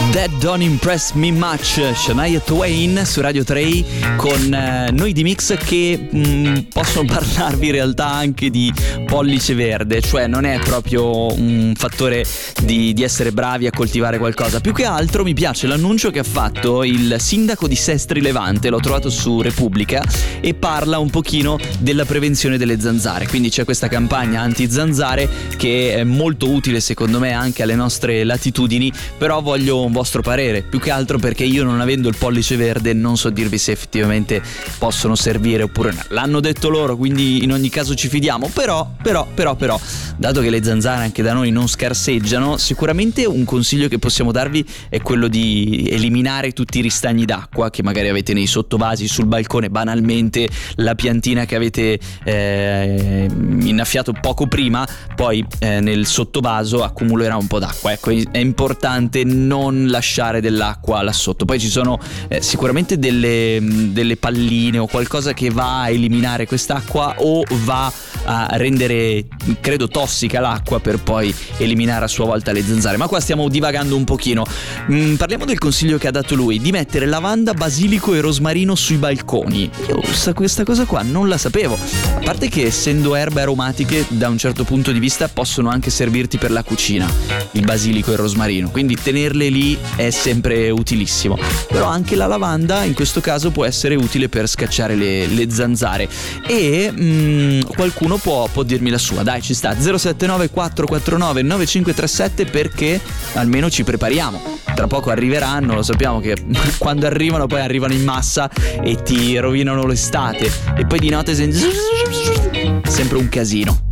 That Don't Impress Me Much, Shania Twain su Radio 3 con noi di Mix che possono parlarvi in realtà anche di pollice verde, cioè non è proprio un fattore di essere bravi a coltivare qualcosa, più che altro mi piace l'annuncio che ha fatto il sindaco di Sestri Levante, l'ho trovato su Repubblica e parla un pochino della prevenzione delle zanzare, quindi c'è questa campagna anti-zanzare che è molto utile secondo me anche alle nostre latitudini, però voglio un vostro parere, più che altro perché io non avendo il pollice verde non so dirvi se effettivamente possono servire oppure no. L'hanno detto loro, quindi in ogni caso ci fidiamo, però dato che le zanzare anche da noi non scarseggiano, sicuramente un consiglio che possiamo darvi è quello di eliminare tutti i ristagni d'acqua che magari avete nei sottovasi, sul balcone, banalmente la piantina che avete innaffiato poco prima, poi nel sottovaso accumulerà un po' d'acqua, ecco, è importante non lasciare dell'acqua là sotto. Poi ci sono sicuramente delle palline o qualcosa che va a eliminare quest'acqua o va a rendere, credo, tossica l'acqua per poi eliminare a sua volta le zanzare. Ma qua stiamo divagando un pochino. Parliamo del consiglio che ha dato lui di mettere lavanda, basilico e rosmarino sui balconi. Io questa cosa qua non la sapevo, a parte che essendo erbe aromatiche da un certo punto di vista possono anche servirti per la cucina, il basilico e il rosmarino, quindi tenerle lì è sempre utilissimo. Però anche la lavanda in questo caso può essere utile per scacciare le zanzare e qualcuno può dirmi la sua, dai, ci sta. 079 449 9537 perché almeno ci prepariamo. Tra poco arriveranno, lo sappiamo che quando arrivano poi arrivano in massa e ti rovinano l'estate e poi di notte sempre un casino.